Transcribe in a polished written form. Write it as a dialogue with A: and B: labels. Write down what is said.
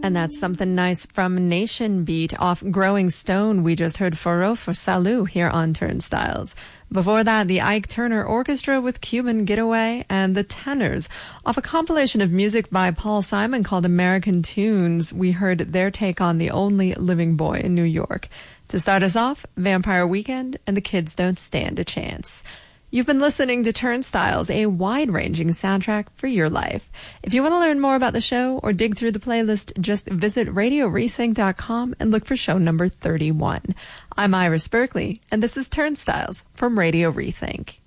A: And that's Something Nice from Nation Beat. Off Growing Stone, we just heard Foro for Salut here on Turnstiles. Before that, the Ike Turner Orchestra with Cuban Getaway, and the Tenors. Off a compilation of music by Paul Simon called American Tunes, we heard their take on The Only Living Boy in New York. To start us off, Vampire Weekend and The Kids Don't Stand a Chance. You've been listening to Turnstiles, a wide-ranging soundtrack for your life. If you want to learn more about the show or dig through the playlist, just visit RadioRethink.com and look for show number 31. I'm Iris Berkeley, and this is Turnstiles from Radio Rethink.